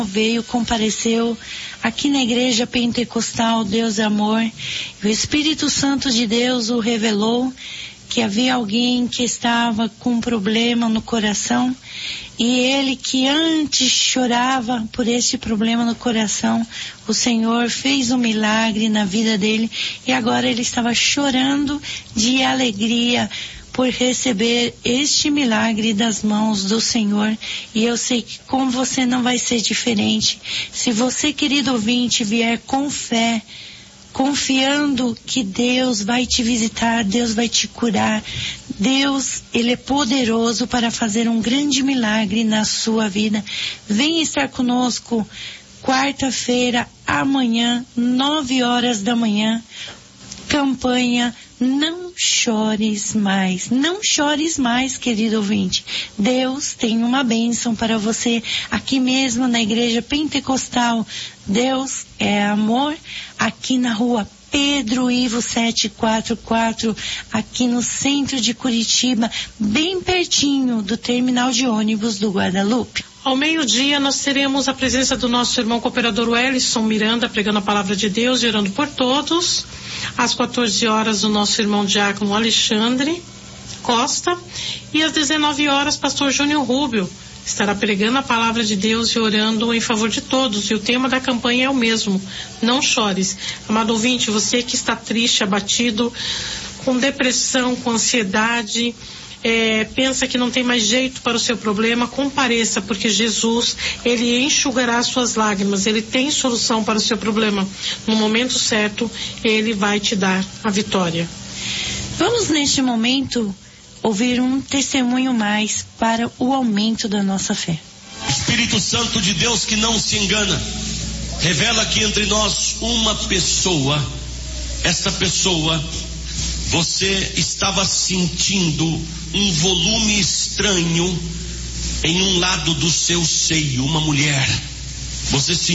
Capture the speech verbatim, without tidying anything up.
veio, compareceu aqui na igreja pentecostal Deus é Amor. O Espírito Santo de Deus o revelou que havia alguém que estava com um problema no coração, e ele que antes chorava por esse problema no coração, o Senhor fez um milagre na vida dele, e agora ele estava chorando de alegria por receber este milagre das mãos do Senhor. E eu sei que com você não vai ser diferente. Se você, querido ouvinte, vier com fé, confiando que Deus vai te visitar, Deus vai te curar, Deus, Ele é poderoso para fazer um grande milagre na sua vida. Venha estar conosco quarta-feira, amanhã, nove horas da manhã, campanha Não Chores Mais. Não chores mais, querido ouvinte. Deus tem uma bênção para você aqui mesmo na igreja pentecostal. Deus é amor, aqui na rua Pedro Ivo setecentos e quarenta e quatro, aqui no centro de Curitiba, bem pertinho do terminal de ônibus do Guadalupe. Ao meio-dia nós teremos a presença do nosso irmão cooperador Wellison Miranda pregando a palavra de Deus e orando por todos. Às quatorze horas o nosso irmão diácono Alexandre Costa, e às dezenove horas pastor Júnior Rubio estará pregando a palavra de Deus e orando em favor de todos. E o tema da campanha é o mesmo: não chores. Amado ouvinte, você que está triste, abatido, com depressão, com ansiedade, É, pensa que não tem mais jeito para o seu problema, compareça, porque Jesus, Ele enxugará as suas lágrimas, Ele tem solução para o seu problema. No momento certo, Ele vai te dar a vitória. Vamos neste momento ouvir um testemunho mais para o aumento da nossa fé. Espírito Santo de Deus que não se engana, revela aqui entre nós uma pessoa. Essa pessoa, você estava sentindo um volume estranho em um lado do seu seio, uma mulher. Você sentiu